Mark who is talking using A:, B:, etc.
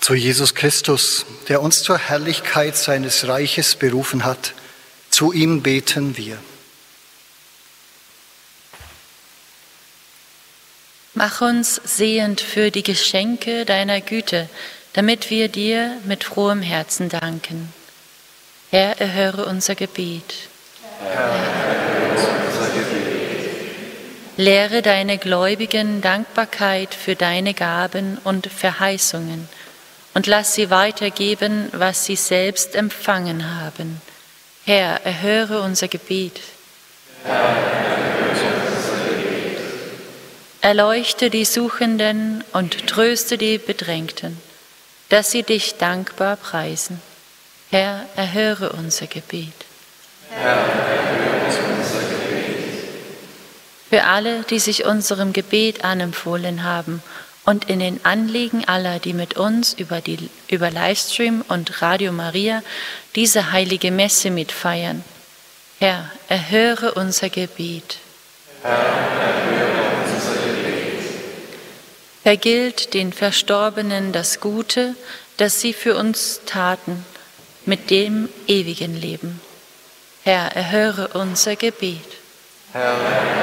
A: Zu Jesus Christus, der uns zur Herrlichkeit seines Reiches berufen hat, zu ihm beten wir.
B: Mach uns sehend für die Geschenke deiner Güte, damit wir dir mit frohem Herzen danken. Herr, erhöre unser Gebet. Lehre deine Gläubigen Dankbarkeit für deine Gaben und Verheißungen und lass sie weitergeben, was sie selbst empfangen haben. Herr, erhöre unser Gebet. Erleuchte die Suchenden und tröste die Bedrängten, dass sie dich dankbar preisen. Herr, erhöre unser Gebet. Für alle, die sich unserem Gebet anempfohlen haben und in den Anliegen aller, die mit uns über Livestream und Radio Maria diese heilige Messe mitfeiern. Herr, erhöre unser Gebet. Vergilt den Verstorbenen das Gute, das sie für uns taten, mit dem ewigen Leben. Herr, erhöre unser Gebet.
C: Herr,